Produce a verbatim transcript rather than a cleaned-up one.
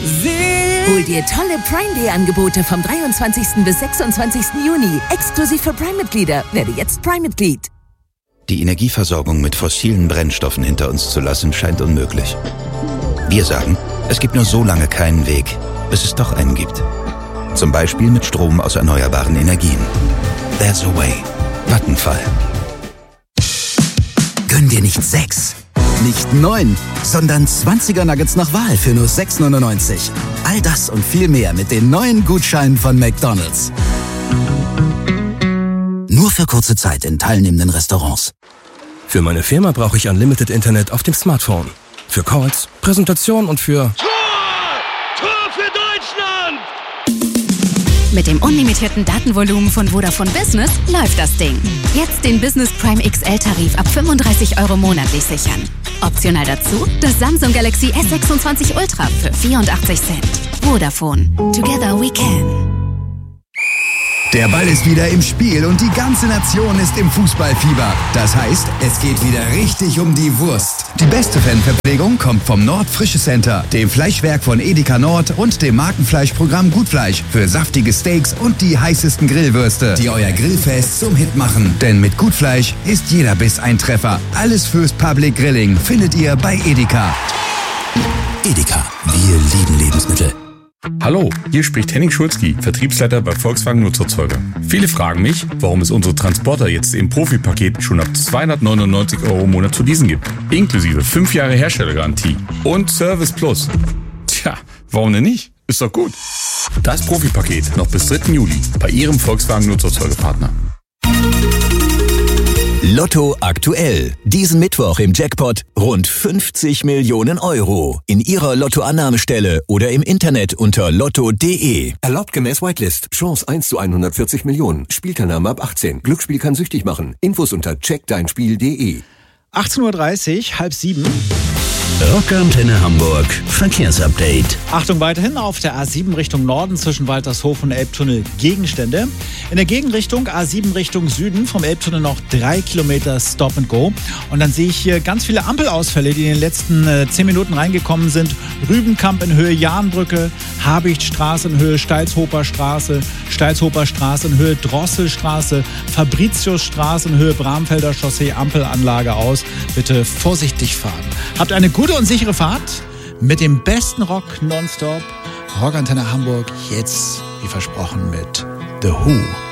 Hol dir tolle Prime Day Angebote vom dreiundzwanzigsten bis sechsundzwanzigsten Juni. Exklusiv für Prime-Mitglieder. Werde jetzt Prime-Mitglied. Die Energieversorgung mit fossilen Brennstoffen hinter uns zu lassen, scheint unmöglich. Wir sagen, es gibt nur so lange keinen Weg, bis es doch einen gibt. Zum Beispiel mit Strom aus erneuerbaren Energien. There's a way. Vattenfall. Gönn dir nicht sechs, nicht neun, sondern zwanziger Nuggets nach Wahl für nur sechs neunundneunzig. All das und viel mehr mit den neuen Gutscheinen von McDonald's. Nur für kurze Zeit in teilnehmenden Restaurants. Für meine Firma brauche ich Unlimited Internet auf dem Smartphone. Für Calls, Präsentation und für... Tor! Tor für Deutschland! Mit dem unlimitierten Datenvolumen von Vodafone Business läuft das Ding. Jetzt den Business Prime X L-Tarif ab fünfunddreißig Euro monatlich sichern. Optional dazu das Samsung Galaxy S sechsundzwanzig Ultra für vierundachtzig Cent. Vodafone. Together we can. Der Ball ist wieder im Spiel und die ganze Nation ist im Fußballfieber. Das heißt, es geht wieder richtig um die Wurst. Die beste Fanverpflegung kommt vom Nord Frische Center, dem Fleischwerk von Edeka Nord und dem Markenfleischprogramm Gutfleisch für saftige Steaks und die heißesten Grillwürste, die euer Grillfest zum Hit machen. Denn mit Gutfleisch ist jeder Biss ein Treffer. Alles fürs Public Grilling findet ihr bei Edeka. Edeka, wir lieben Lebensmittel. Hallo, hier spricht Henning Schulzki, Vertriebsleiter bei Volkswagen Nutzerzeuger. Viele fragen mich, warum es unsere Transporter jetzt im Profipaket schon ab zweihundertneunundneunzig Euro im Monat zu leasen gibt. Inklusive fünf Jahre Herstellergarantie und Service Plus. Tja, warum denn nicht? Ist doch gut. Das Profipaket noch bis dritten Juli bei Ihrem Volkswagen Nutzerzeugerpartner. Lotto aktuell. Diesen Mittwoch im Jackpot rund fünfzig Millionen Euro. In Ihrer Lottoannahmestelle oder im Internet unter lotto punkt de. Erlaubt gemäß Whitelist. Chance eins zu hundertvierzig Millionen. Spielteilnahme ab achtzehn. Glücksspiel kann süchtig machen. Infos unter check dein spiel punkt de. achtzehn Uhr dreißig, halb sieben. Rockantenne Hamburg, Verkehrsupdate. Achtung weiterhin auf der A sieben Richtung Norden zwischen Waltershof und Elbtunnel Gegenstände. In der Gegenrichtung A sieben Richtung Süden vom Elbtunnel noch drei Kilometer Stop and Go. Und dann sehe ich hier ganz viele Ampelausfälle, die in den letzten äh, zehn Minuten reingekommen sind. Rübenkamp in Höhe Jahnbrücke, Habichtstraße in Höhe Steilshofer Straße, Steilshofer Straße in Höhe Drosselstraße, Fabritiusstraße in Höhe Bramfelder Chaussee, Ampelanlage aus. Bitte vorsichtig fahren. Habt eine gute und sichere Fahrt mit dem besten Rock nonstop. Rockantenne Hamburg jetzt, wie versprochen, mit The Who.